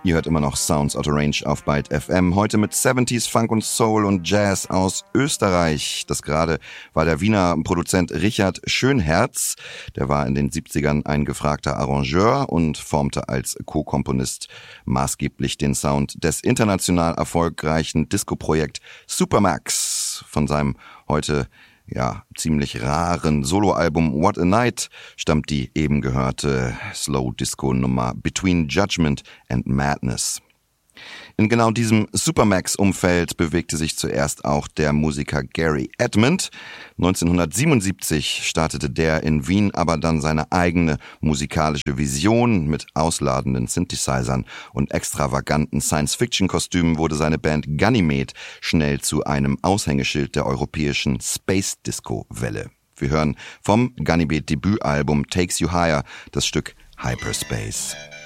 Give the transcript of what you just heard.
Ihr hört immer noch Sounds Out of Range auf Byte FM. Heute mit 70s Funk und Soul und Jazz aus Österreich. Das gerade war der Wiener Produzent Richard Schönherz. Der war in den 70ern ein gefragter Arrangeur und formte als Co-Komponist maßgeblich den Sound des international erfolgreichen Disco-Projekt Supermax. Von seinem heute ziemlich raren Soloalbum What a Night stammt die eben gehörte Slow-Disco-Nummer Between Judgment and Madness. In genau diesem Supermax-Umfeld bewegte sich zuerst auch der Musiker Gary Edmond. 1977 startete der in Wien aber dann seine eigene musikalische Vision. Mit ausladenden Synthesizern und extravaganten Science-Fiction-Kostümen wurde seine Band Ganymede schnell zu einem Aushängeschild der europäischen Space-Disco-Welle. Wir hören vom Ganymede-Debütalbum Takes You Higher das Stück Hyperspace.